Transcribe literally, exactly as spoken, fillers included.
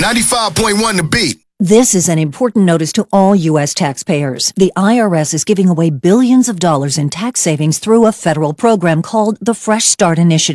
ninety-five point one The Beat. This is an important notice to all U S taxpayers. The I R S is giving away billions of dollars in tax savings through a federal program called the Fresh Start Initiative.